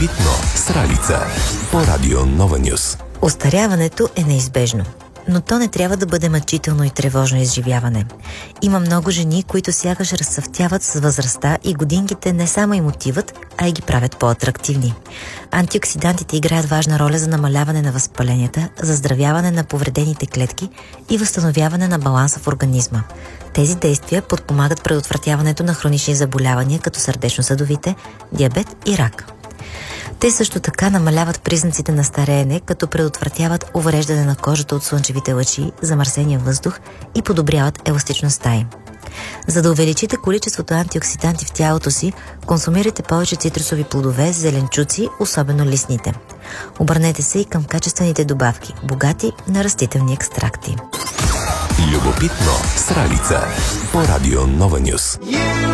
Питно с Ралица по Радио Нова Нюс. Остаряването е неизбежно, но то не трябва да бъде мъчително и тревожно изживяване. Има много жени, които сякаш разцъфтяват с възрастта и годинките не само им отиват, а и ги правят по-атрактивни. Антиоксидантите играят важна роля за намаляване на възпаленията, заздравяване на повредените клетки и възстановяване на баланса в организма. Тези действия подпомагат предотвратяването на хронични заболявания, като сърдечно-съдовите, диабет и рак. Те също така намаляват признаците на стареене, като предотвратяват увреждане на кожата от слънчевите лъчи, замърсения въздух и подобряват еластичността им. За да увеличите количеството антиоксиданти в тялото си, консумирайте повече цитрусови плодове, зеленчуци, особено листните. Обърнете се и към качествените добавки, богати на растителни екстракти. Любопитно с Ралица по Радио Нова Нюс.